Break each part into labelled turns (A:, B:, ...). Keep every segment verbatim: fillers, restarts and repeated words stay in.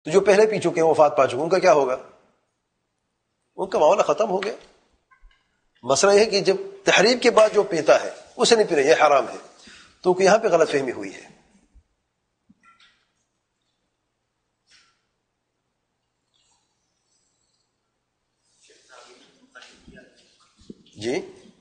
A: تو جو پہلے پی چکے ہیں وفات پا چکے ان کا کیا ہوگا؟ ان کا معاملہ ختم ہو گیا. مسئلہ یہ ہے کہ جب تحریم کے بعد جو پیتا ہے اسے نہیں پینا، یہ حرام ہے. تو یہاں پہ غلط فہمی ہوئی ہے. جی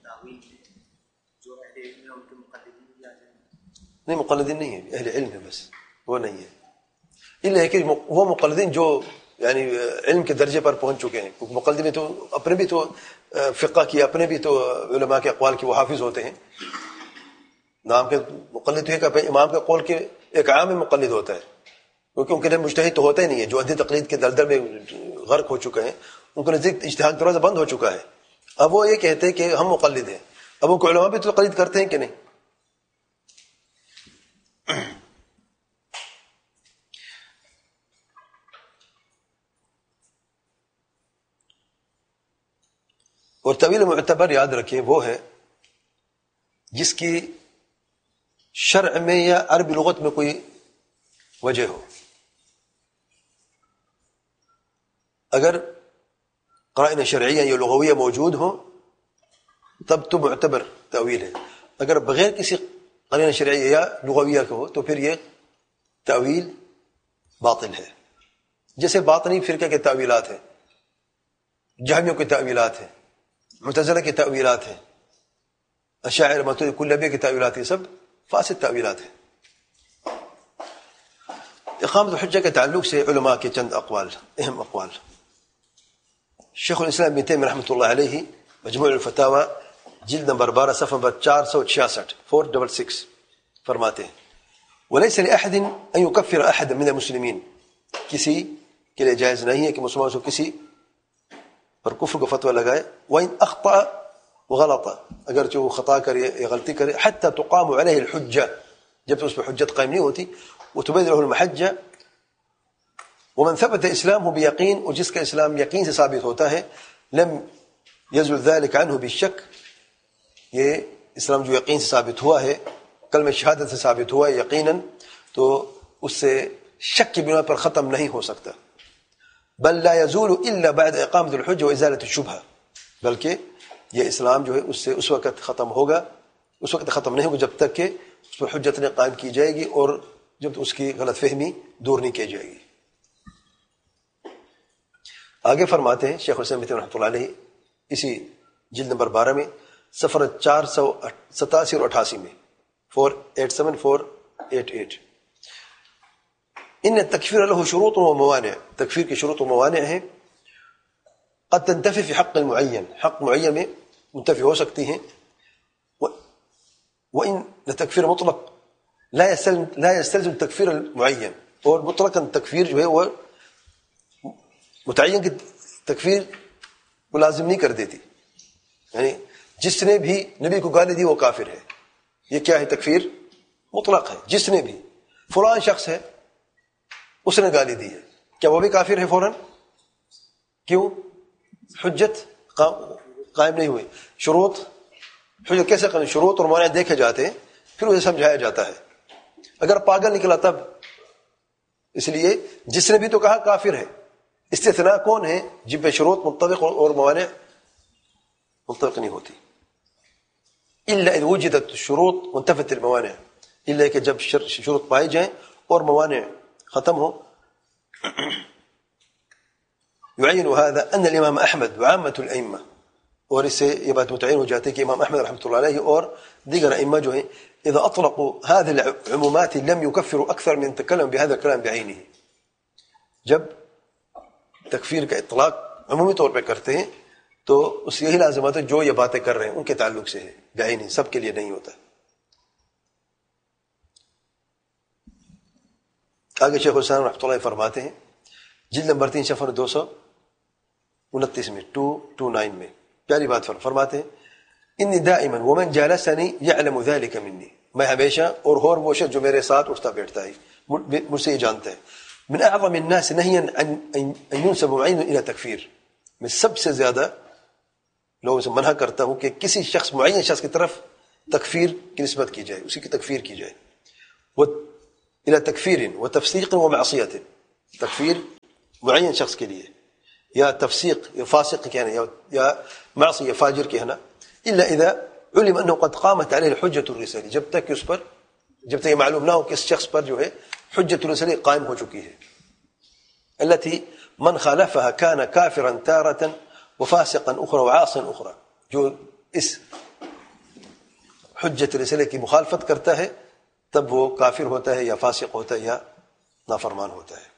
A: نہیں، مقلدین نہیں ہے، اہل علم ہے بس، وہ نہیں ہے. الا کہ وہ مقلدین جو یعنی علم کے درجے پر پہنچ چکے ہیں. مقلد میں تو اپنے بھی تو فقہ کی، اپنے بھی تو علماء کے اقوال کے وہ حافظ ہوتے ہیں. نام کے مقلد تو ہے کہ امام کے قول کے ایک عام مقلد ہوتا ہے، کیونکہ ان کے لیے مجتہد تو ہوتا ہی نہیں ہے. جو ادھی تقلید کے دلدل میں غرق ہو چکے ہیں ان کے نزدیک اجتہاد دروازہ بند ہو چکا ہے. اب وہ یہ کہتے ہیں کہ ہم مقلد ہیں. اب وہ کو علماء بھی تو تقلید کرتے ہیں کہ نہیں؟ اور طویل معتبر یاد رکھیں وہ ہے جس کی شرع میں یا عربی لغت میں کوئی وجہ ہو. اگر قرائن شرعیہ یا لغویہ موجود ہو تب تو معتبر تعویل ہے. اگر بغیر کسی قرائن شرعیہ یا لغویہ کے ہو تو پھر یہ تعویل باطل ہے. جیسے باطنی فرقہ کے تعویلات ہیں، جہمیوں کے تعویلات ہیں، معتزلہ کی تعویلات ہیں، اشاعرہ ماتریدی کلابیہ کی تعویلات ہیں، سب فاسد تعویلات ہیں. اقامت الحجہ کے تعلق سے علماء کے چند اقوال، اہم اقوال. شیخ الاسلام ابن تیمیہ رحمۃ اللہ علیہ مجموع الفتاوی جلد نمبر بارہ صفحہ نمبر چار سو چھیاسٹھ فور ڈبل سکس فرماتے ہیں ولیس لأحد ان یکفر احد من المسلمین، کسی کے لیے جائز نہیں ہے کہ مسلمان کو کسی پر کفر کو فتویٰ لگائے. وَإِنْ أَخْطَأَ وَغَلَطَ، اگرچہ وہ خطا کرے یا غلطی کرے، حتی تقام علیہ الحجہ، جب تو اس پہ حجت قائم نہیں ہوتی، وتبین له المحجہ. ومن ثبت اسلامه بیقین، اور جس کا اسلام یقین سے ثابت ہوتا ہے، لم یزل ذلك عنه بالشک، یہ اسلام جو یقین سے ثابت ہوا ہے، کلمہ شہادت سے ثابت ہوا ہے یقیناً، تو اس سے شک کی بنا پر ختم نہیں ہو سکتا. بل لا يزول الا بعد اقامت الحجہ وازالۃ الشبہہ، بلکہ یہ اسلام جو ہے اس سے اس وقت ختم ہوگا، اس وقت ختم نہیں ہوگا جب تک کہ اس پر حجت نے قائم کی جائے گی اور جب اس کی غلط فہمی دور نہیں کی جائے گی. آگے فرماتے ہیں شیخ الاسلام ابن تیمیہ رحمۃ اللہ علیہ اسی جلد نمبر بارہ میں صفحہ چار سو ستاسی اور اٹھاسی میں four eight seven four eight at ان التکفیر له شروط و موانع، تکفیر کی شروط و موانع ہیں. قد تنتفی فی حق المعین، حق معین میں منتفی ہو سکتی ہیں. وان التکفیر مطلق لا يستلزم لا يستلزم تکفیر المعین، اور مطلقاً تکفیر جو ہے وہ متعین کی تکفیر کو لازم نہیں کر دیتی. یعنی جس نے بھی نبی کو گالی دی وہ کافر ہے. یہ کیا ہے؟ تکفیر مطلق ہے. جس نے بھی فلان شخص ہے اس نے گالی دی ہے، کیا وہ بھی کافر ہے فوراً؟ کیوں؟ حجت قائم نہیں ہوئی. شروط حجت کیسے قائم؟ شروط اور موانع دیکھے جاتے ہیں پھر اسے سمجھایا جاتا ہے. اگر پاگل نکلا تب، اس لیے جس نے بھی تو کہا کافر ہے. استثناء کون ہے؟ جن پہ شروط متفق اور موانع متفق نہیں ہوتی. الا اذ وجدت شروط منتفت الموانع، الا کہ جب شروط پائی جائیں اور موانع ختم ہو. يعين هذا ان الامام احمد وعامة الائمه، اور اس سے یہ بات متعین ہو جاتی ہے کہ امام احمد رحمۃ اللہ علیہ اور دیگر ائمہ جو ہیں اذا اطلقوا هذه العمومات لم يكفروا اكثر من تكلم بهذا الكلام بعينه، جب تکفیر کا اطلاق عمومی طور پہ کرتے ہیں تو اس یہی لازمات ہے جو یہ باتیں کر رہے ہیں ان کے تعلق سے ہے، بعینی، سب کے لیے نہیں ہوتا. آگے شیخ الاسلام رحمۃ اللہ فرماتے ہیں جلد نمبر تین صفحہ دو سو انتیس میں ٹو ٹو نائن میں پیاری بات فرماتے ہیں انی دائما ومن جالسنی یعلم ذلك منی، میں ہمیشہ اور ہور وہ شخص جو میرے ساتھ اٹھتا بیٹھتا ہے مجھ سے یہ جانتا ہے. من اعظم الناس نہیا ان ينسب معین الى تکفیر، میں سب سے زیادہ لوگوں سے منع کرتا ہوں کہ کسی شخص معین شخص کی طرف تکفیر کی نسبت کی جائے، اسی کی تکفیر کی جائے. الى تکفیر و تفسیق و معصیت، تکفیر معین شخص کے لیے یا تفسیق یا فاسق کہنا یا یا معصیہ یا فاجر کہنا الا اذا علم انه قد قامت عليه الحجة الرسالية، جب تک کہ اس پر جب تک یہ معلوم نہ ہو کہ اس شخص پر جو ہے حجت الرسالية قائم ہو چکی ہے، التي من خالفها كان كافرا تارة وفاسقا اخرى وعاصا اخرى، جو اس حجت الرسالية کی مخالفت کرتا ہے تب وہ کافر ہوتا ہے یا فاسق ہوتا ہے یا نافرمان ہوتا ہے۔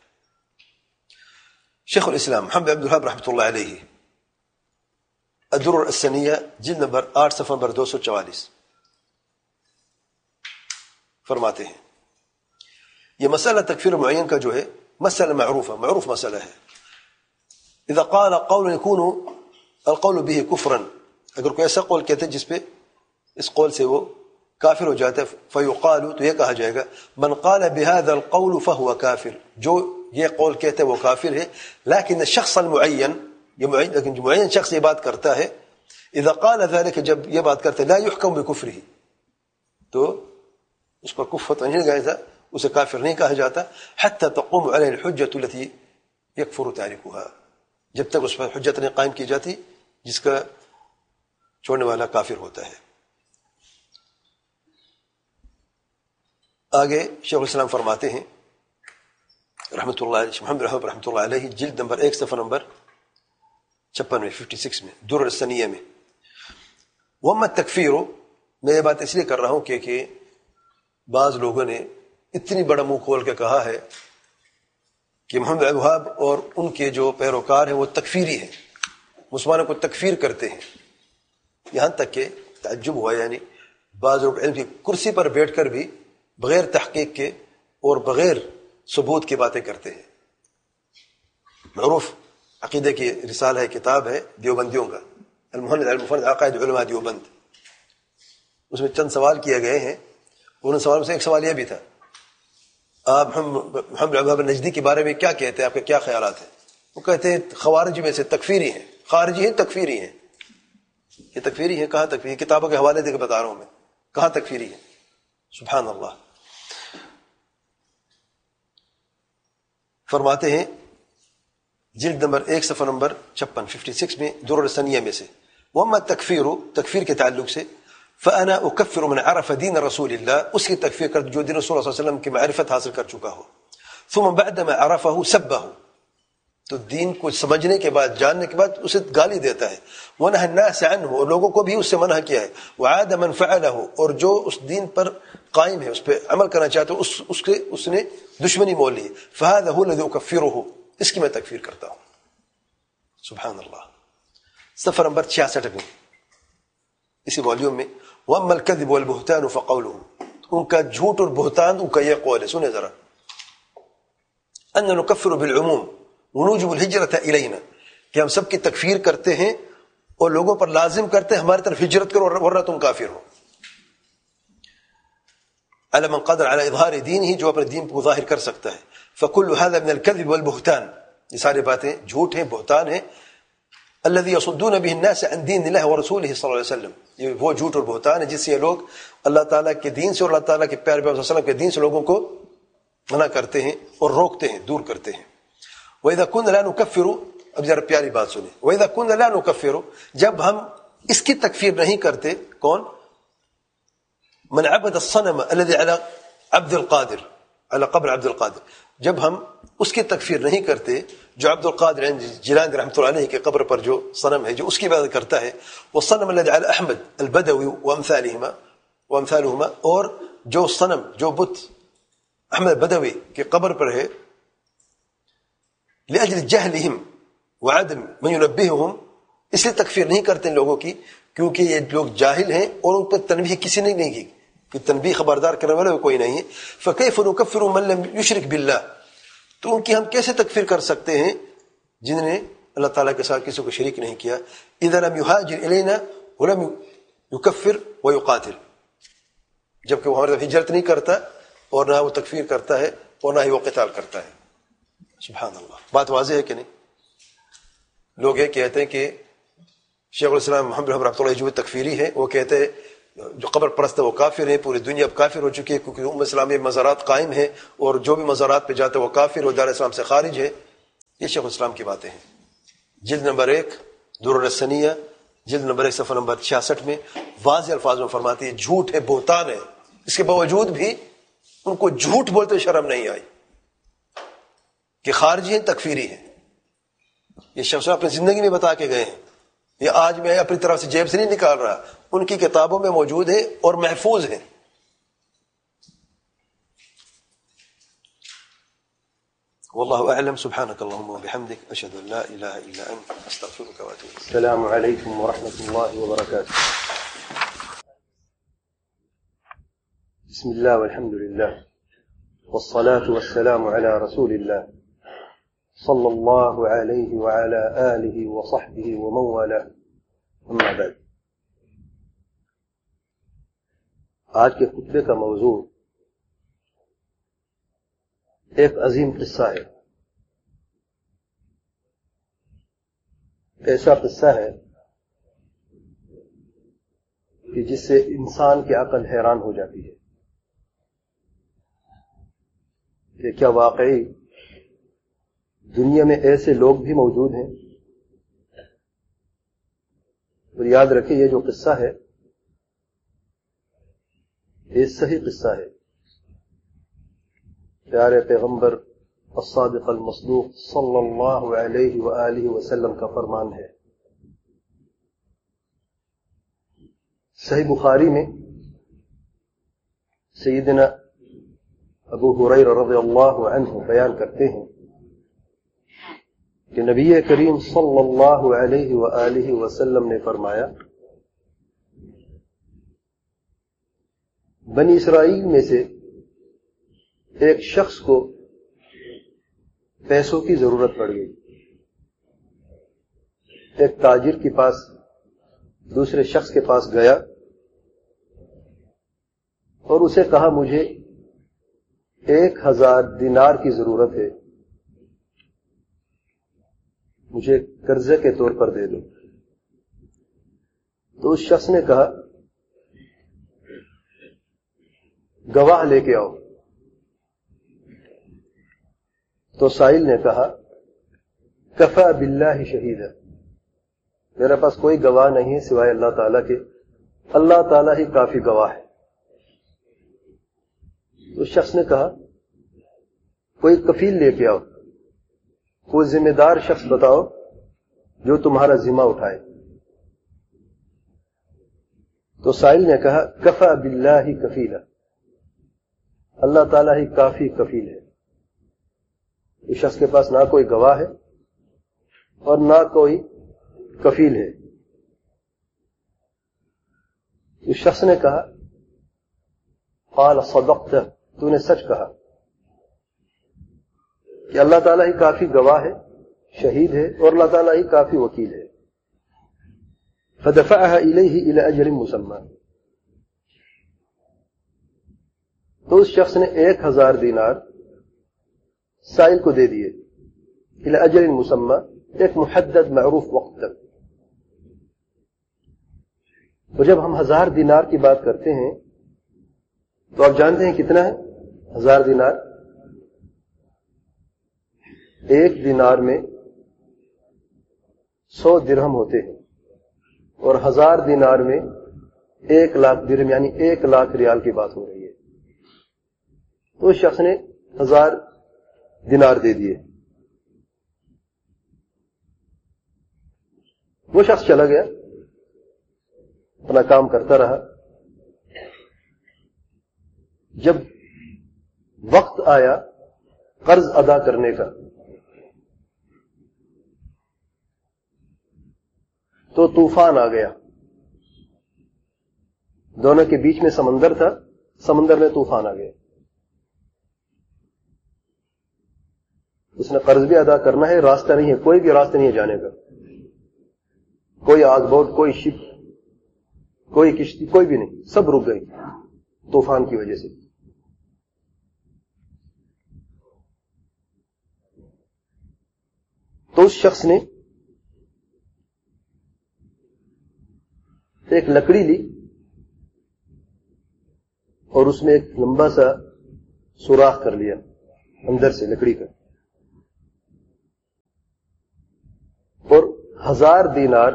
A: شیخ الاسلام محمد عبد الوهاب رحمۃ اللہ علیہ الدرر السنیہ جلد نمبر آٹھ صفحہ نمبر دو سو چوالیس فرماتے ہیں یہ مسئلہ تکفیر معین کا جو ہے مسئلہ معروف ہے، معروف مسئلہ ہے۔ اذا قال قول يكون القول به كفرا، اگر کوئی ایسا قول کہتے جس پہ اس قول سے وہ کافر ہو جاتا ہے، فیقال، تو یہ کہا جائے گا من قال بهذا القول فهو کافر، جو یہ قول کہتے وہ کافر ہے، لیکن الشخص المعین، یہ معین لیکن جو معین شخص یہ بات کرتا ہے، اذا قال ذلك، جب یہ بات کرتا ہے، لا يحكم بكفره، تو اس پر کفر نہیں لگایا جاتا، اسے کافر نہیں کہا جاتا، حتى تقوم عليه الحجة التي يكفر تاركها، جب تک اس پر حجت نہیں قائم کی جاتی جس کا چھوڑنے والا کافر ہوتا ہے۔ آگے شیخ الاسلام فرماتے ہیں رحمۃ اللہ علیہ، محمد رحمۃ رحمۃ اللہ علیہ جلد نمبر ایک صفحہ نمبر چھپن میں ففٹی سکس میں درر السنیہ میں، وَأَمَّا التَّكْفِيرُ، میں یہ بات اس لیے کر رہا ہوں کہ کہ بعض لوگوں نے اتنی بڑا منہ کھول کے کہا ہے کہ محمد عبد الوہاب اور ان کے جو پیروکار ہیں وہ تکفیری ہیں، مسلمانوں کو تکفیر کرتے ہیں، یہاں تک کہ تعجب ہوا، یعنی بعض لوگ علم کی کرسی پر بیٹھ کر بھی بغیر تحقیق کے اور بغیر ثبوت کی باتیں کرتے ہیں۔ معروف عقیدے کی رسالہ ہے، کتاب ہے دیوبندیوں کا، المحند المفرد عقائد علماء دیوبند، اس میں چند سوال کیے گئے ہیں، ان سوالوں سے ایک سوال یہ بھی تھا آپ محمد عبد الوہاب نجدی کے بارے میں کیا کہتے ہیں، آپ کے کیا خیالات ہیں؟ وہ کہتے ہیں خوارج میں سے تکفیری ہیں، خارجی ہیں تکفیری ہیں۔ یہ تکفیری ہیں، کہاں تکفیری؟ کتابوں کے حوالے دے کے بتا رہا ہوں میں، کہاں تکفیری ہے؟ سبحان اللہ۔ فرماتے ہیں جلد نمبر ایک صفحہ نمبر چھپن ففٹی سکس میں درر السنیہ میں سے، وَأَمَّا التَّكْفِيرُ، تکفیر کے تعلق سے، فَأَنَا أُكَفِّرُ مَنْ عَرَفَ دِينَ رَسُولِ اللَّهِ، اس کی تکفیر کر جو دین رسول اللہ صلی اللہ علیہ وسلم کی معرفت حاصل کر چکا ہو، ثم بعدما عرفه سبه، تو دین کو سمجھنے کے بعد، جاننے کے بعد اسے گالی دیتا ہے، وَنَهَى النَّاسَ عَنْهُ، اور لوگوں کو بھی اس سے منع کیا ہے، وَعَادَ مَنْ فَعَلَهُ، اور جو اس دین پر قائم ہے، اس پہ عمل کرنا چاہتا ہے، اس اس کے اس نے دشمنی مول لی، فَهَذَا هُوَ الَّذِي أُكَفِّرُهُ، اس کی میں تکفیر کرتا ہوں۔ سبحان اللہ۔ صفحہ نمبر چھیاسٹھ میں اسی والیوم میں، وَأَمَّا الْكَذِبُ وَالْبُهْتَانُ فَقَوْلُهُ، ان کا جھوٹ اور بہتان ان کا یہ قول ہے، سنیں ذرا، أَنَّ نُكَفِّرُ بِالْعُمُومِ وَنُوجِبُ الْهِجْرَةَ إِلَيْنَا، کہ ہم سب کی تکفیر کرتے ہیں اور لوگوں پر لازم کرتے ہیں ہماری طرف ہجرت کرو ورنہ تم کافر ہو، عَلَى مَنْ قَدَرَ عَلَى إِظْهَارِ دِينِهِ، جو اپنے دین کو ظاہر کر سکتا ہے، فَكُلُّ هَذَا مِنَ الْكَذِبِ وَالْبُهْتَانِ، یہ ساری باتیں جھوٹ ہیں، بہتان ہیں، الذي يصدون به الناس عن دين الله ورسوله صلی اللہ علیہ وسلم، یہ وہ جھوٹ اور بہتان ہے جس سے لوگ اللہ تعالیٰ کے دین سے اور اللہ تعالیٰ کے پیارے پیغمبر صلی اللہ علیہ وسلم کے دین سے لوگوں کو منع کرتے ہیں اور روکتے ہیں، دور کرتے ہیں۔ وَإِذَا كُنَّا لَا نُكَفِّرُ، اب ذرا پیاری بات سنیں، وَإِذَا كُنَّا لَا نُكَفِّرُ، جب ہم اس کی تکفیر نہیں کرتے، کون؟ من عبد الصنم الذي على عبد القادر، على قبر عبد القادر، جب ہم اس کی تکفیر نہیں کرتے جو عبد القادر جیلانی رحمۃ اللہ علیہ کے قبر پر جو صنم ہے جو اس کی عبادت کرتا ہے، والصنم الذي على احمد البدوی وامثالهما وامثالهما، اور جو صنم جو بت احمد بدوی کے قبر پر ہے، لاجل جهلهم وعدم من ينبههم، اس لیے تکفیر نہیں کرتے ان لوگوں کی کیونکہ یہ لوگ جاہل ہیں اور ان پر تنبیہ کسی نے نہیں کی، کہ تنبیہ خبردار کرنے والا کوئی نہیں ہے۔ فكيف نكفر من لم يشرك بالله، تو ان کی ہم کیسے تکفیر کر سکتے ہیں جنہوں نے اللہ تعالیٰ کے ساتھ کسی کو شریک نہیں کیا؟ اذا لم يهاجر الينا ولم يكفر ويقاتل، جبکہ وہ ہمارے طرف ہجرت نہیں کرتا اور نہ وہ تکفیر کرتا ہے اور نہ ہی وہ قتال کرتا ہے۔ سبحان اللہ، بات واضح ہے کہ نہیں؟ لوگ یہ کہتے ہیں کہ شیخ الاسلام محمد رحمۃ اللہ جو تکفیری ہے، وہ کہتے ہیں جو قبر پرست ہے وہ کافر ہیں، پوری دنیا اب کافر ہو چکی ہے کیونکہ امت اسلام میں مزارات قائم ہیں، اور جو بھی مزارات پہ جاتا ہے وہ کافر اور دار اسلام سے خارج ہے. یہ شیخ الاسلام کی باتیں ہیں. جلد نمبر ایک درر الثنیہ، جلد نمبر ایک صفحہ نمبر چھیاسٹھ میں واضح الفاظ میں فرماتی ہے جھوٹ ہے، بہتان ہے. اس کے باوجود بھی ان کو جھوٹ بولتے شرم نہیں آئی کہ خارجی ہیں، تکفیری ہیں. یہ شخص اپنی زندگی میں بتا کے گئے ہیں. یہ آج میں اپنی طرف سے جیب سے نہیں نکال رہا، ان کی کتابوں میں موجود ہے اور محفوظ ہیں. واللہ اعلم. سبحانک اللہم وبحمدک، اشہد ان لا الہ الا انت، استغفرک واتوب الیک. السلام علیکم ورحمۃ اللہ وبرکاتہ. بسم اللہ والحمد للہ والصلاة والسلام علی رسول اللہ صلی اللہ علیہ وعلی آلہ وصحبہ ومن والاه. اما بعد. آج کے خطبے کا موضوع ایک عظیم قصہ ہے. ایسا قصہ ہے کہ جس سے انسان کی عقل حیران ہو جاتی ہے کہ کیا واقعی دنیا میں ایسے لوگ بھی موجود ہیں. اور یاد رکھیں یہ جو قصہ ہے یہ صحیح قصہ ہے. پیارے پیغمبر الصادق المصدوق صلی اللہ علیہ وآلہ وسلم کا فرمان ہے. صحیح بخاری میں سیدنا ابو ہریرہ رضی اللہ عنہ بیان کرتے ہیں کہ نبی کریم صلی اللہ علیہ وآلہ وسلم نے فرمایا بنی اسرائیل میں سے ایک شخص کو پیسوں کی ضرورت پڑ گئی. ایک تاجر کے پاس دوسرے شخص کے پاس گیا اور اسے کہا مجھے ایک ہزار دینار کی ضرورت ہے، مجھے قرضے کے طور پر دے دو. تو اس شخص نے کہا گواہ لے کے آؤ. تو سائل نے کہا کفا باللہ شہیدا، میرے پاس کوئی گواہ نہیں ہے سوائے اللہ تعالیٰ کے، اللہ تعالیٰ ہی کافی گواہ ہے. تو شخص نے کہا کوئی کفیل لے کے آؤ، کوئی ذمہ دار شخص بتاؤ جو تمہارا ذمہ اٹھائے. تو سائل نے کہا کفا باللہ کفیلا، اللہ تعالیٰ ہی کافی کفیل ہے. اس شخص کے پاس نہ کوئی گواہ ہے اور نہ کوئی کفیل ہے. اس شخص نے کہا قال صدقت، تو نے سچ کہا کہ اللہ تعالیٰ ہی کافی گواہ ہے، شہید ہے، اور اللہ تعالیٰ ہی کافی وکیل ہے. فدفعها الیہ الی اجل مسمی، تو اس شخص نے ایک ہزار دینار سائل کو دے دیے الی اجل مسمی، ایک محدد معروف وقت تک. اور جب ہم ہزار دینار کی بات کرتے ہیں تو آپ جانتے ہیں کتنا ہے ہزار دینار؟ ایک دینار میں سو درہم ہوتے ہیں اور ہزار دینار میں ایک لاکھ درہم یعنی ایک لاکھ ریال کی بات ہو رہی ہے. تو اس شخص نے ہزار دینار دے دیے. وہ شخص چلا گیا، اپنا کام کرتا رہا. جب وقت آیا قرض ادا کرنے کا تو طوفان آ گیا. دونوں کے بیچ میں سمندر تھا، سمندر میں طوفان آ گیا. اس نے قرض بھی ادا کرنا ہے، راستہ نہیں ہے، کوئی بھی راستہ نہیں ہے جانے کا، کوئی آگ بوٹ، کوئی شپ، کوئی کشتی، کوئی بھی نہیں، سب رک گئی طوفان کی وجہ سے. تو اس شخص نے ایک لکڑی لی اور اس میں ایک لمبا سا سوراخ کر لیا اندر سے لکڑی کا، اور ہزار دینار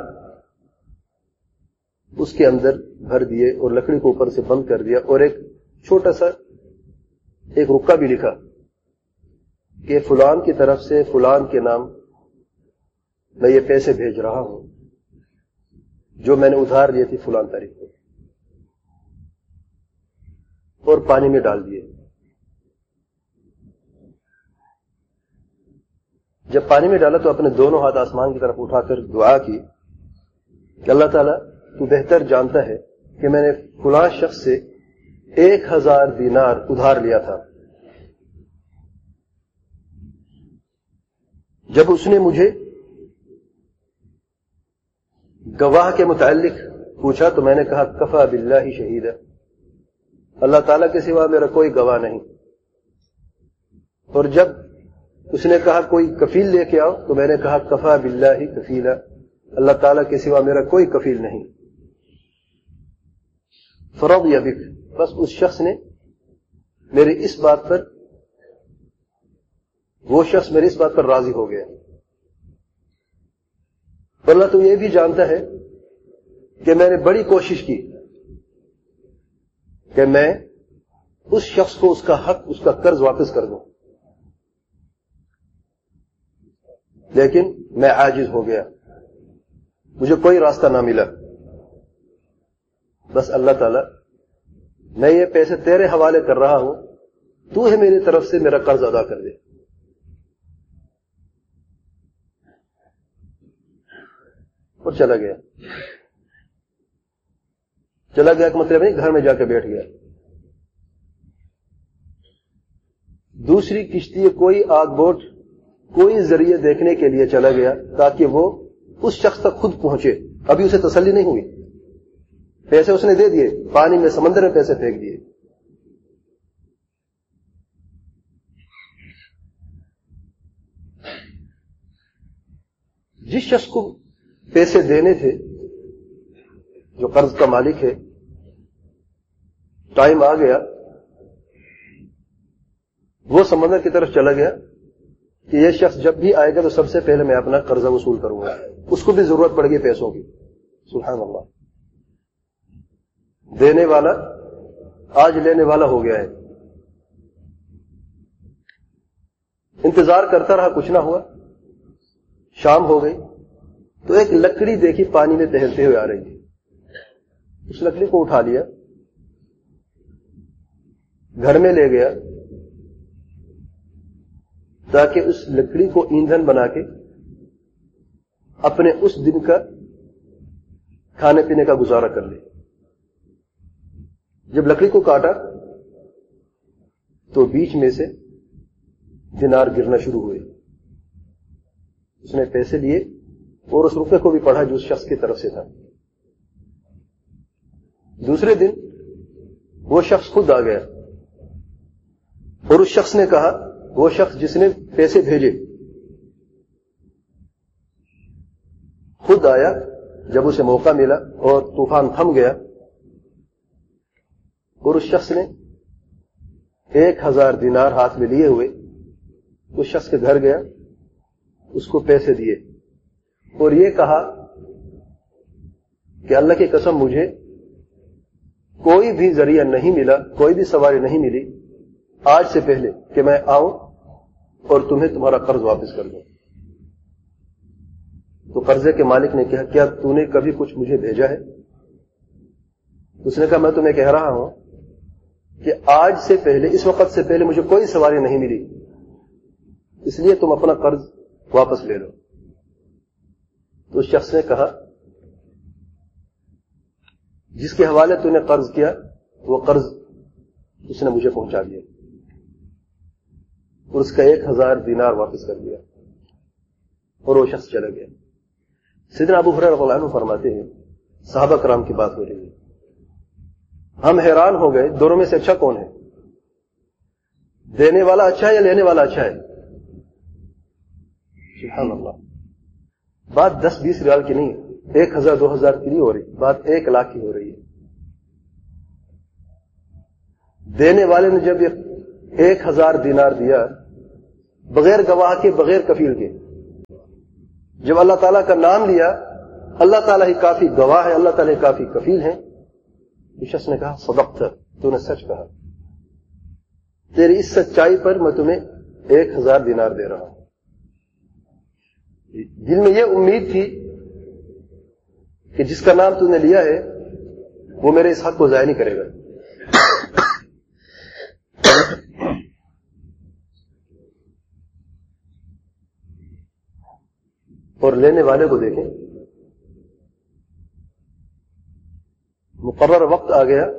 A: اس کے اندر بھر دیے اور لکڑی کو اوپر سے بند کر دیا، اور ایک چھوٹا سا ایک رکا بھی لکھا کہ فلان کی طرف سے فلان کے نام میں یہ پیسے بھیج رہا ہوں جو میں نے ادھار لیے تھی فلان تاریخ کو، اور پانی میں ڈال دیے۔ جب پانی میں ڈالا تو اپنے دونوں ہاتھ آسمان کی طرف اٹھا کر دعا کی کہ اللہ تعالیٰ تو بہتر جانتا ہے کہ میں نے فلاں شخص سے ایک ہزار دینار ادھار لیا تھا، جب اس نے مجھے گواہ کے متعلق پوچھا تو میں نے کہا کفا باللہ شہیدا، اللہ تعالیٰ کے سوا میرا کوئی گواہ نہیں، اور جب اس نے کہا کوئی کفیل لے کے آؤ تو میں نے کہا کفا باللہ کفیلا، اللہ تعالیٰ کے سوا میرا کوئی کفیل نہیں۔ فرضی بک، بس اس شخص نے میرے اس بات پر وہ شخص میرے اس بات پر راضی ہو گیا۔ اللہ تو یہ بھی جانتا ہے کہ میں نے بڑی کوشش کی کہ میں اس شخص کو اس کا حق، اس کا قرض واپس کر دوں، لیکن میں عاجز ہو گیا، مجھے کوئی راستہ نہ ملا۔ بس اللہ تعالیٰ میں یہ پیسے تیرے حوالے کر رہا ہوں، تو ہے میری طرف سے میرا قرض ادا کر دے۔ اور چلا گیا چلا گیا کہ مطلب نہیں گھر میں جا کے بیٹھ گیا۔ دوسری کشتی کوئی آگ بوٹ کوئی ذریعے دیکھنے کے لیے چلا گیا تاکہ وہ اس شخص تک خود پہنچے۔ ابھی اسے تسلی نہیں ہوئی، پیسے اس نے دے دیے، پانی میں سمندر میں پیسے پھینک دیے۔ جس شخص کو پیسے دینے تھے، جو قرض کا مالک ہے، ٹائم آ گیا، وہ سمندر کی طرف چلا گیا کہ یہ شخص جب بھی آئے گا تو سب سے پہلے میں اپنا قرضہ وصول کروں گا، اس کو بھی ضرورت پڑ گئی پیسوں کی۔ سبحان اللہ، دینے والا آج لینے والا ہو گیا ہے۔ انتظار کرتا رہا، کچھ نہ ہوا، شام ہو گئی تو ایک لکڑی دیکھی پانی میں تیرتے ہوئے آ رہی تھی، اس لکڑی کو اٹھا لیا، گھر میں لے گیا تاکہ اس لکڑی کو ایندھن بنا کے اپنے اس دن کا کھانے پینے کا گزارا کر لے۔ جب لکڑی کو کاٹا تو بیچ میں سے دینار گرنا شروع ہوئے۔ اس نے پیسے لیے اور اس روپے کو بھی پڑھا جو اس شخص کی طرف سے تھا۔ دوسرے دن وہ شخص خود آ گیا اور اس شخص نے کہا، وہ شخص جس نے پیسے بھیجے خود آیا جب اسے موقع ملا اور طوفان تھم گیا، اور اس شخص نے ایک ہزار دینار ہاتھ میں لیے ہوئے اس شخص کے گھر گیا، اس کو پیسے دیے اور یہ کہا کہ اللہ کی قسم مجھے کوئی بھی ذریعہ نہیں ملا، کوئی بھی سواری نہیں ملی آج سے پہلے کہ میں آؤں اور تمہیں تمہارا قرض واپس کر دوں۔ تو قرضے کے مالک نے کہا، کیا تو نے کبھی کچھ مجھے بھیجا ہے؟ اس نے کہا، میں تمہیں کہہ رہا ہوں کہ آج سے پہلے، اس وقت سے پہلے مجھے کوئی سواری نہیں ملی، اس لیے تم اپنا قرض واپس لے لو۔ تو اس شخص نے کہا، جس کے حوالے تو نے قرض کیا وہ قرض اس نے مجھے پہنچا دیا، اور اس کا ایک ہزار دینار واپس کر دیا اور وہ شخص چلا گیا۔ سیدنا ابو ہریرہ رضی اللہ عنہ فرماتے ہیں، صحابہ کرام کی بات ہو رہی ہے، ہم حیران ہو گئے دونوں میں سے اچھا کون ہے؟ دینے والا اچھا ہے یا لینے والا اچھا ہے؟ سبحان اللہ، بات دس بیس ریال کی نہیں ہے، ایک ہزار دو ہزار کی نہیں ہو رہی، بات ایک لاکھ کی ہو رہی ہے۔ دینے والے نے جب ایک ہزار دینار دیا بغیر گواہ کے بغیر کفیل کے، جب اللہ تعالیٰ کا نام لیا، اللہ تعالیٰ ہی کافی گواہ ہے، اللہ تعالیٰ ہی کافی کفیل ہیں، اس شخص نے کہا صدقت، تو نے سچ کہا، تیری اس سچائی پر میں تمہیں ایک ہزار دینار دے رہا ہوں۔ دل میں یہ امید تھی کہ جس کا نام تو نے لیا ہے وہ میرے اس حق کو ضائع نہیں کرے گا۔ اور لینے والے کو دیکھیں، مقرر وقت آ گیا،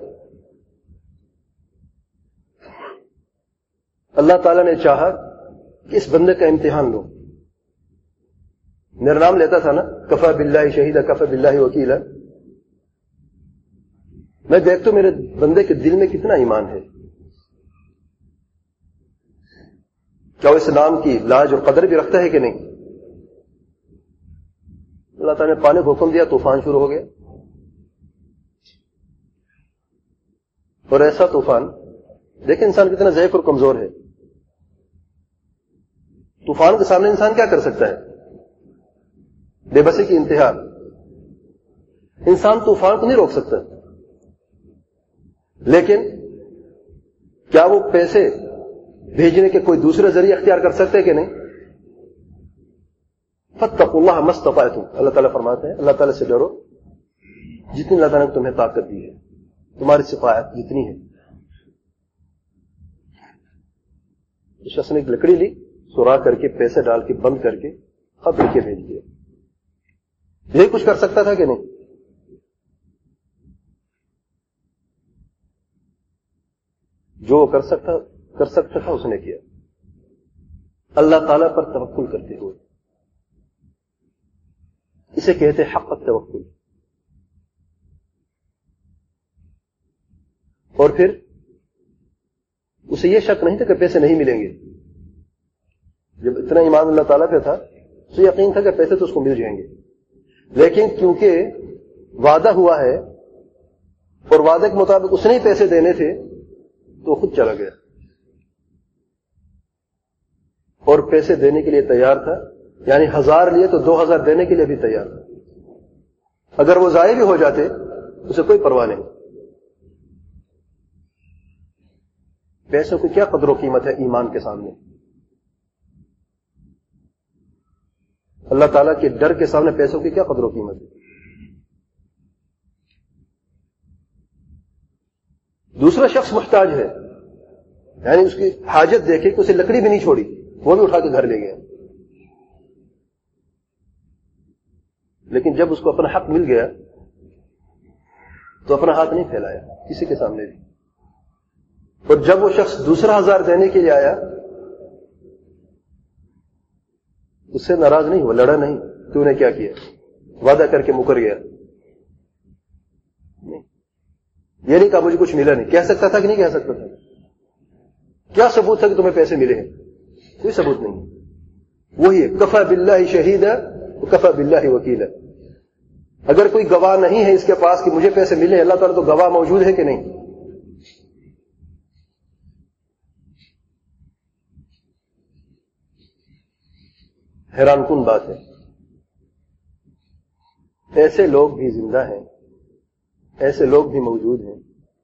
A: اللہ تعالیٰ نے چاہا کہ اس بندے کا امتحان لو۔ میرا نام لیتا تھا نا، کفا باللہ شہیدہ، کفا باللہ وکیلا، میں دیکھتا ہوں میرے بندے کے دل میں کتنا ایمان ہے، کیا وہ اس نام کی لاج اور قدر بھی رکھتا ہے کہ نہیں۔ اللہ تعالیٰ نے پانی کو حکم دیا، طوفان شروع ہو گیا، اور ایسا طوفان، دیکھیں انسان کتنا ضعیف اور کمزور ہے، طوفان کے سامنے انسان کیا کر سکتا ہے؟ بے بسی کی انتہا، انسان طوفان کو نہیں روک سکتا، لیکن کیا وہ پیسے بھیجنے کے کوئی دوسرے ذریعے اختیار کر سکتے کہ نہیں؟ فاتقوا اللہ ما استطعتم، اللہ تعالیٰ فرماتے ہیں اللہ تعالیٰ سے ڈرو جتنی اللہ تعالیٰ نے تمہیں طاقت دی ہے، تمہاری استطاعت جتنی ہے۔ اس شخص نے ایک لکڑی لی، سوراخ کر کے پیسے ڈال کے بند کر کے خط لکھ کے بھیج دیا، یہی کچھ کر سکتا تھا کہ نہیں؟ جو کر سکتا کر سکتا تھا اس نے کیا، اللہ تعالیٰ پر توکل کرتے ہوئے، اسے کہتے حق التوکل۔ اور پھر اسے یہ شک نہیں تھا کہ پیسے نہیں ملیں گے، جب اتنا ایمان اللہ تعالیٰ پہ تھا اسے یقین تھا کہ پیسے تو اس کو مل جائیں گے، لیکن کیونکہ وعدہ ہوا ہے اور وعدے کے مطابق اس نے ہی پیسے دینے تھے تو خود چلا گیا، اور پیسے دینے کے لیے تیار تھا، یعنی ہزار لیے تو دو ہزار دینے کے لیے بھی تیار تھا، اگر وہ ضائع بھی ہو جاتے اسے کوئی پرواہ نہیں۔ پیسوں کی کیا قدر و قیمت ہے ایمان کے سامنے، اللہ تعالیٰ کے ڈر کے سامنے پیسوں کی کیا قدر و قیمت ہے۔ دوسرا شخص محتاج ہے، یعنی اس کی حاجت دیکھے کہ اسے لکڑی بھی نہیں چھوڑی، وہ بھی اٹھا کے گھر لے گیا، لیکن جب اس کو اپنا حق مل گیا تو اپنا ہاتھ نہیں پھیلایا کسی کے سامنے بھی، اور جب وہ شخص دوسرا ہزار دینے کے لیے آیا اس سے ناراض نہیں ہوا، لڑا نہیں، تو نے کیا کیا، وعدہ کر کے مکر گیا، نہیں، یہ نہیں کہا مجھے کچھ ملا نہیں، کہہ سکتا تھا کہ نہیں کہہ سکتا تھا؟ کیا ثبوت تھا کہ تمہیں پیسے ملے ہیں؟ کوئی ثبوت نہیں، وہی ہے کفا باللہ شہیدا کفا باللہ وکیلا۔ اگر کوئی گواہ نہیں ہے اس کے پاس کہ مجھے پیسے ملے، اللہ تعالیٰ تو گواہ موجود ہے کہ نہیں؟ حیران کن بات ہے، ایسے لوگ بھی زندہ ہیں، ایسے لوگ بھی موجود ہیں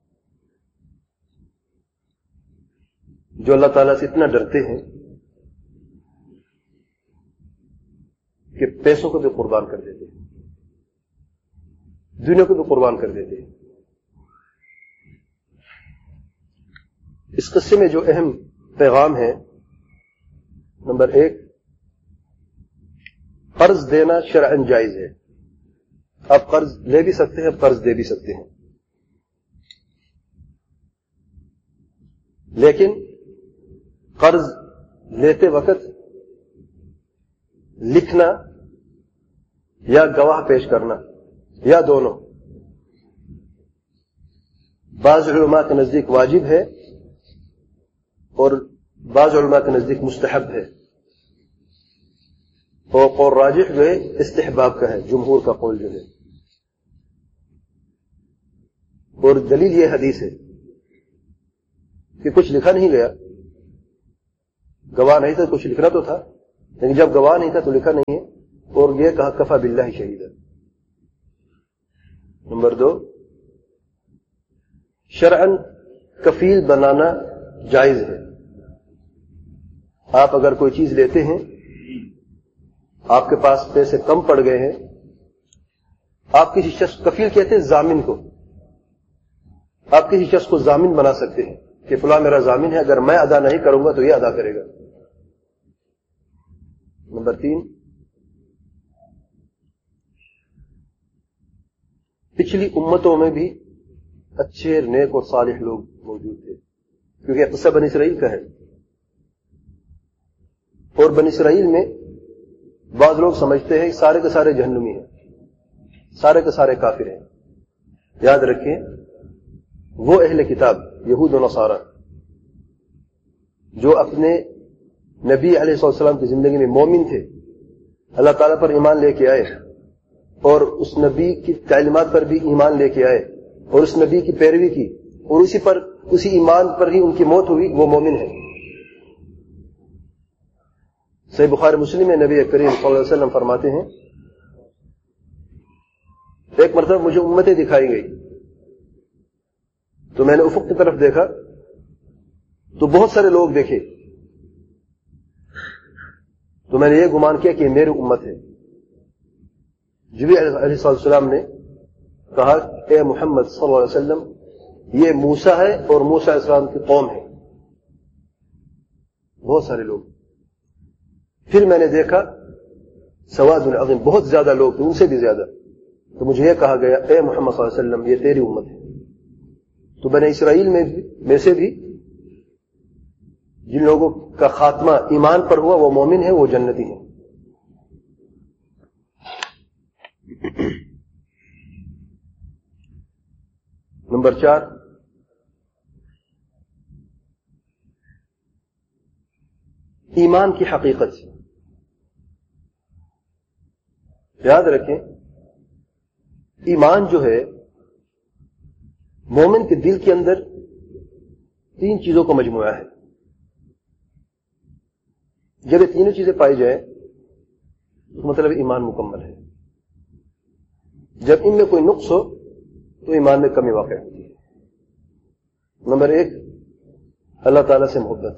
A: جو اللہ تعالیٰ سے اتنا ڈرتے ہیں کہ پیسوں کو بھی قربان کر دیتے ہیں، دنیا کو بھی قربان کر دیتے ہیں۔ اس قصے میں جو اہم پیغام ہے، نمبر ایک، قرض دینا شرعاً جائز ہے، آپ قرض لے بھی سکتے ہیں، قرض دے بھی سکتے ہیں، لیکن قرض لیتے وقت لکھنا یا گواہ پیش کرنا یا دونوں بعض علماء کے نزدیک واجب ہے اور بعض علماء کے نزدیک مستحب ہے، اور قول راجح جو ہے استحباب کا ہے، جمہور کا قول جو ہے، اور دلیل یہ حدیث ہے کہ کچھ لکھا نہیں گیا, گواہ نہیں تھا, کچھ لکھنا تو تھا, لیکن جب گواہ نہیں تھا تو لکھا نہیں ہے. اور یہ کہا کفا باللہ شہیدا. نمبر دو, شرعن کفیل بنانا جائز ہے. آپ اگر کوئی چیز لیتے ہیں, آپ کے پاس پیسے کم پڑ گئے ہیں, آپ کسی شخص, کفیل کہتے ہیں ضامن کو, آپ کسی شخص کو ضامن بنا سکتے ہیں کہ فلاں میرا ضامن ہے, اگر میں ادا نہیں کروں گا تو یہ ادا کرے گا. نمبر تین, پچھلی امتوں میں بھی اچھے نیک اور صالح لوگ موجود تھے, کیونکہ قصہ بنی اسرائیل کا ہے, اور بنی اسرائیل میں بعض لوگ سمجھتے ہیں سارے کے سارے جہنمی ہیں, سارے کے سارے کافر ہیں. یاد رکھیں, وہ اہل کتاب یہود و نصارہ جو اپنے نبی علیہ السلام کی زندگی میں مومن تھے, اللہ تعالیٰ پر ایمان لے کے آئے, اور اس نبی کی تعلیمات پر بھی ایمان لے کے آئے, اور اس نبی کی پیروی کی, اور اسی پر اسی ایمان پر ہی ان کی موت ہوئی, وہ مومن ہے. صحیح بخاری مسلم میں نبی کریم صلی اللہ علیہ وسلم فرماتے ہیں, ایک مرتبہ مجھے امتیں دکھائی گئی تو میں نے افق کی طرف دیکھا تو بہت سارے لوگ دیکھے, تو میں نے یہ گمان کیا کہ یہ میری امت ہے. جبریل علیہ السلام نے کہا, اے محمد صلی اللہ علیہ وسلم, یہ موسیٰ ہے اور موسیٰ علیہ السلام کی قوم ہے. بہت سارے لوگ. پھر میں نے دیکھا سواد عظیم, بہت زیادہ لوگ تھے, ان سے بھی زیادہ. تو مجھے یہ کہا گیا, اے محمد صلی اللہ علیہ وسلم, یہ تیری امت ہے. تو بنی اسرائیل میں میں سے بھی جن لوگوں کا خاتمہ ایمان پر ہوا وہ مومن ہے, وہ جنتی ہیں. نمبر چار, ایمان کی حقیقت. یاد رکھیں, ایمان جو ہے مومن کے دل کے اندر تین چیزوں کا مجموعہ ہے. جب یہ تینوں چیزیں پائی جائیں تو مطلب ایمان مکمل ہے. جب ان میں کوئی نقص ہو تو ایمان میں کمی واقع ہوتی ہے. نمبر ایک, اللہ تعالیٰ سے محبت,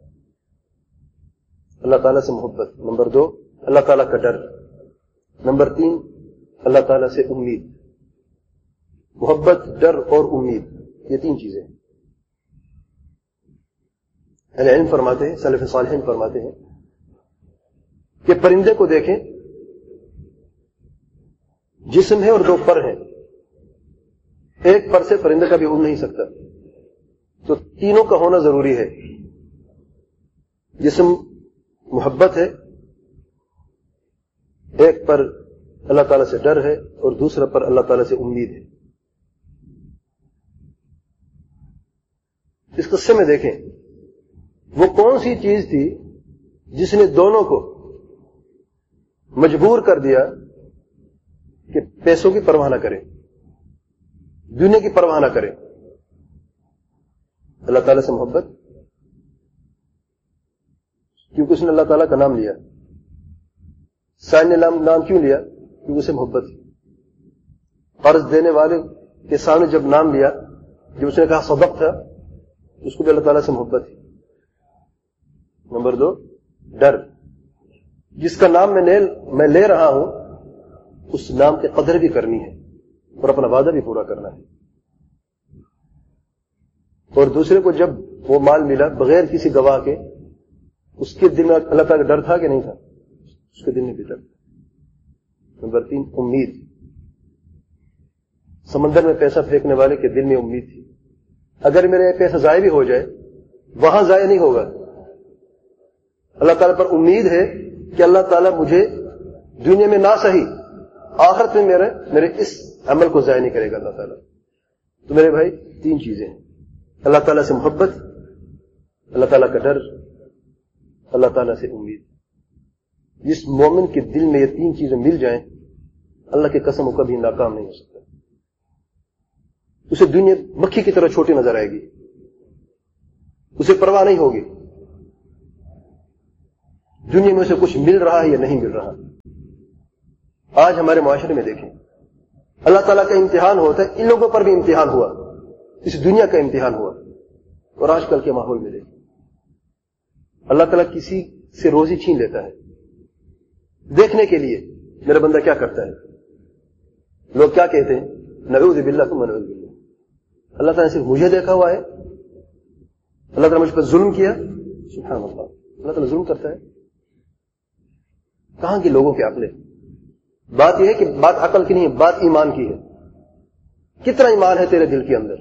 A: اللہ تعالیٰ سے محبت. نمبر دو, اللہ تعالیٰ کا ڈر. نمبر تین, اللہ تعالیٰ سے امید. محبت, ڈر اور امید, یہ تین چیزیں. اہل علم فرماتے ہیں, سلف صالحین فرماتے ہیں کہ پرندے کو دیکھیں, جسم ہے اور دو پر ہیں, ایک پر سے پرندے کا بھی اڑ نہیں سکتا, تو تینوں کا ہونا ضروری ہے. جسم محبت ہے, ایک پر اللہ تعالیٰ سے ڈر ہے, اور دوسرا پر اللہ تعالیٰ سے امید ہے. اس قصے میں دیکھیں وہ کون سی چیز تھی جس نے دونوں کو مجبور کر دیا کہ پیسوں کی پرواہ نہ کریں, دنیا کی پرواہ نہ کریں. اللہ تعالیٰ سے محبت, کیونکہ اس نے اللہ تعالیٰ کا نام لیا. سائن نے نام کیوں لیا؟ کیونکہ اسے محبت تھی. قرض دینے والے کے سامنے جب نام لیا, جب اس نے کہا صدق تھا, اس کو بھی اللہ تعالیٰ سے محبت تھی. نمبر دو, ڈر. جس کا نام میں, میں لے رہا ہوں اس نام کی قدر بھی کرنی ہے اور اپنا وعدہ بھی پورا کرنا ہے. اور دوسرے کو جب وہ مال ملا بغیر کسی گواہ کے, اس کے دل میں اللہ تعالیٰ کا ڈر تھا کہ نہیں تھا؟ اس کے دل میں بھی ڈر. نمبر تین, امید. سمندر میں پیسہ پھینکنے والے کے دل میں امید تھی, اگر میرا یہ پیسہ ضائع بھی ہو جائے وہاں ضائع نہیں ہوگا. اللہ تعالیٰ پر امید ہے کہ اللہ تعالیٰ مجھے دنیا میں نہ صحیح آخرت میں میرے میرے اس عمل کو ضائع نہیں کرے گا اللہ تعالیٰ. تو میرے بھائی تین چیزیں ہیں, اللہ تعالیٰ سے محبت, اللہ تعالیٰ کا ڈر, اللہ تعالیٰ سے امید. جس مومن کے دل میں یہ تین چیزیں مل جائیں اللہ کی قسم وہ کبھی ناکام نہیں ہو سکتا. اسے دنیا مکھی کی طرح چھوٹی نظر آئے گی, اسے پرواہ نہیں ہوگی دنیا میں اسے کچھ مل رہا ہے یا نہیں مل رہا. آج ہمارے معاشرے میں دیکھیں, اللہ تعالیٰ کا امتحان ہوتا ہے, ان لوگوں پر بھی امتحان ہوا, اس دنیا کا امتحان ہوا. اور آج کل کے ماحول میں دیکھیں, اللہ تعالیٰ کسی سے روزی چھین لیتا ہے دیکھنے کے لیے میرا بندہ کیا کرتا ہے. لوگ کیا کہتے ہیں, نعوذ باللہ ثم نعوذ باللہ, اللہ تعالیٰ نے صرف مجھے دیکھا ہوا ہے, اللہ تعالیٰ مجھ پر ظلم کیا. سبحان اللہ, اللہ تعالیٰ ظلم کرتا ہے. کہاں کی لوگوں کے عقل ہے؟ بات یہ ہے کہ بات عقل کی نہیں ہے, بات ایمان کی ہے. کتنا ایمان ہے تیرے دل کے اندر؟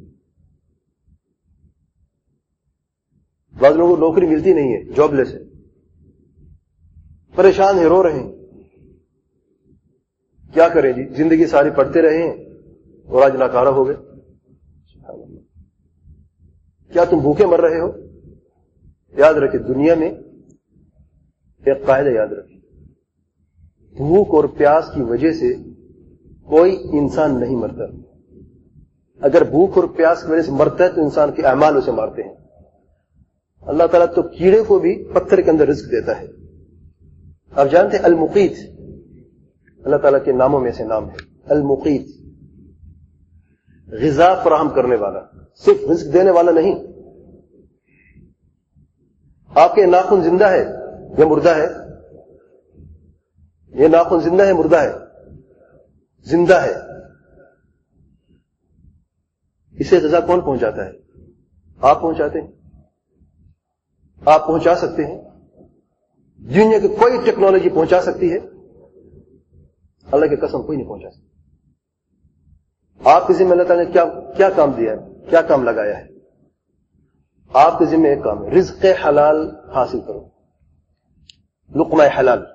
A: بعض لوگوں کو نوکری ملتی نہیں ہے, جاب لیس ہے, پریشان ہے, رو رہے ہیں. کیا کریں جی, زندگی ساری پڑھتے رہے ہیں اور آج ناکارہ ہو گئے. کیا تم بھوکے مر رہے ہو؟ یاد رکھے, دنیا میں ایک قاعدہ یاد رکھے, بھوک اور پیاس کی وجہ سے کوئی انسان نہیں مرتا. اگر بھوک اور پیاس کی وجہ سے مرتا ہے تو انسان کے اعمال اسے مارتے ہیں. اللہ تعالیٰ تو کیڑے کو بھی پتھر کے اندر رزق دیتا ہے. آپ جانتے ہیں المقیت اللہ تعالیٰ کے ناموں میں سے نام ہے, المقیت, غذا فراہم کرنے والا, صرف رزق دینے والا نہیں. آپ کے ناخن زندہ ہے یا مردہ ہے؟ یہ ناخن زندہ ہے مردہ ہے؟ زندہ ہے. اسے غذا کون پہنچاتا ہے؟ آپ پہنچاتے ہیں. آپ پہنچا سکتے ہیں؟ دنیا کی کوئی ٹیکنالوجی پہنچا سکتی ہے؟ اللہ کی قسم کوئی نہیں پہنچا سکتی. آپ کے ذمہ اللہ تعالیٰ نے کیا کیا کام دیا ہے, کیا کام لگایا ہے؟ آپ کے ذمہ ایک کام ہے, رزق حلال حاصل کرو, لقمہ حلال.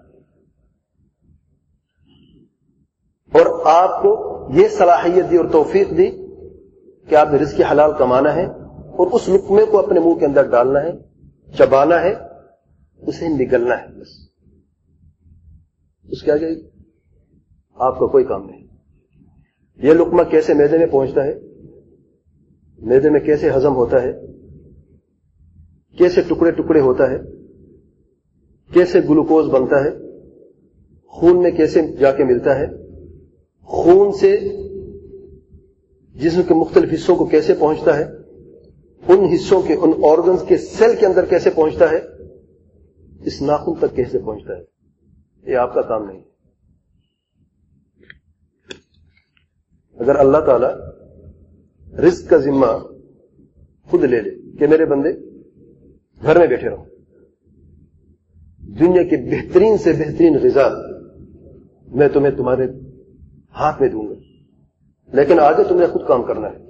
A: اور آپ کو یہ صلاحیت دی اور توفیق دی کہ آپ نے رزق حلال کمانا ہے اور اس لقمے کو اپنے منہ کے اندر ڈالنا ہے, چبانا ہے, اسے نگلنا ہے. بس اس کے آگے آپ کا کوئی کام نہیں. یہ لقمہ کیسے معدے میں پہنچتا ہے, معدے میں کیسے ہضم ہوتا ہے, کیسے ٹکڑے ٹکڑے ہوتا ہے, کیسے گلوکوز بنتا ہے, خون میں کیسے جا کے ملتا ہے, خون سے جسم کے مختلف حصوں کو کیسے پہنچتا ہے, ان حصوں کے, ان آرگنز کے سیل کے اندر کیسے پہنچتا ہے, اس ناخن تک کیسے پہنچتا ہے, یہ آپ کا کام نہیں. اگر اللہ تعالی رزق کا ذمہ خود لے لے کہ میرے بندے گھر میں بیٹھے رہو, دنیا کے بہترین سے بہترین غذا میں تمہیں تمہارے ہاتھ میں دوں گا, لیکن آگے تمہیں خود کام کرنا ہے,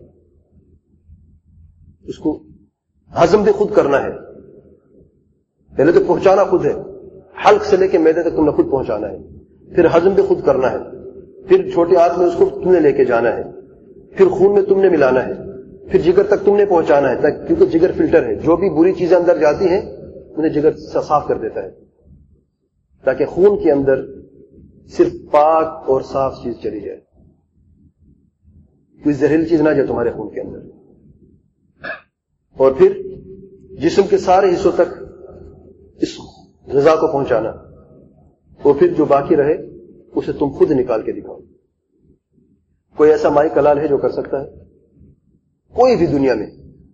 A: اس کو ہضم بھی خود کرنا ہے. پہلے تو پہنچانا خود ہے, حلق سے لے کے معدے تک تم نے خود پہنچانا ہے, پھر ہضم بھی خود کرنا ہے, پھر چھوٹے ہاتھ میں اس کو تم نے لے کے جانا ہے, پھر خون میں تم نے ملانا ہے, پھر جگر تک تم نے پہنچانا ہے, کیونکہ جگر فلٹر ہے, جو بھی بری چیزیں اندر جاتی ہیں انہیں جگر صاف کر دیتا ہے, تاکہ خون کے اندر صرف پاک اور صاف چیز چلی جائے, کوئی زہریلی چیز نہ جائے تمہارے خون کے اندر. اور پھر جسم کے سارے حصوں تک اس غذا کو پہنچانا, اور پھر جو باقی رہے اسے تم خود نکال کے دکھاؤ. کوئی ایسا مائی کلال ہے جو کر سکتا ہے؟ کوئی بھی دنیا میں.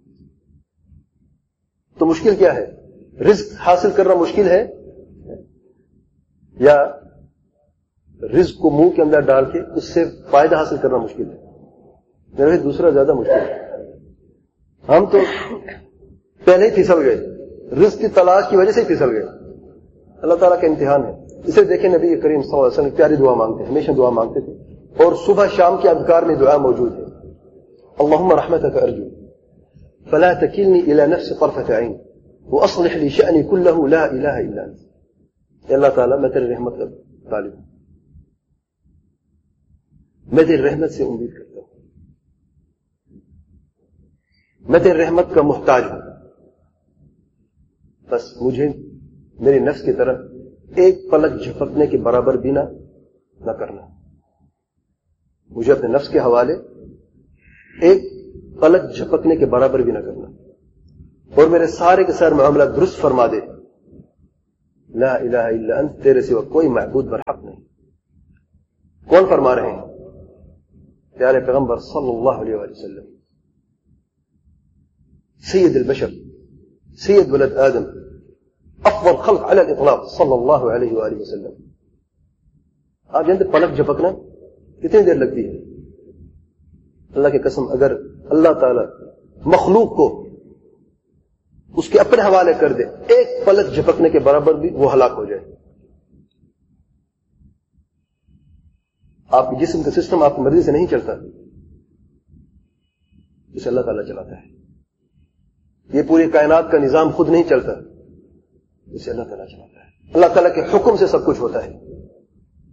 A: تو مشکل کیا ہے؟ رزق حاصل کرنا مشکل ہے یا رزق کو منہ کے اندر ڈال کے اس سے فائدہ حاصل کرنا مشکل ہے؟ میرے دوسرا زیادہ مشکل ہے. ہم تو پہلے ہی پھسل گئے, رزق کی تلاش کی وجہ سے ہی پھسل گئے. اللہ تعالیٰ کا امتحان ہے. اسے دیکھیں نبی کریم صلی اللہ علیہ وسلم پیاری دعا مانگتے ہیں, ہمیشہ دعا مانگتے تھے, اور صبح شام کے اذکار میں دعا موجود ہے. اللہم رحمتک ارجو فلا تکلنی الی نفسی طرفۃ عین واصلح لی شأنی کلہ لا الہ الا انت. اے اللہ تعالیٰ میں تیری رحمت کا طالب ہوں, میں تیری رحمت سے امید کرتا ہوں, میں تیری رحمت کا محتاج ہوں, بس مجھے میری نفس کی طرف ایک پلک جھپکنے کے برابر بھی نہ نہ کرنا. مجھے اپنے نفس کے حوالے ایک پلک جھپکنے کے برابر بھی نہ کرنا. اور میرے سارے کے سارے معاملات درست فرما دے. لا الہ الا انت، تیرے سوا کوئی معبود برحق نہیں. کون فرما رہے ہیں؟ پیارے پیغمبر صلی اللہ علیہ وآلہ وسلم، سید البشر، سید ولد آدم، افضل خلق علی الاطلاق صلی اللہ علیہ وآلہ وسلم. آپ جانتے پلک جھپکنا کتنی دیر لگتی ہے؟ اللہ کی قسم، اگر اللہ تعالی مخلوق کو اس کے اپنے حوالے کر دے، ایک پلک جھپکنے کے برابر بھی وہ ہلاک ہو جائے. آپ کے جسم کا سسٹم آپ کی مرضی سے نہیں چلتا، اسے اللہ تعالیٰ چلاتا ہے. یہ پوری کائنات کا نظام خود نہیں چلتا، اسے اللہ تعالیٰ چلاتا ہے. اللہ تعالیٰ کے حکم سے سب کچھ ہوتا ہے.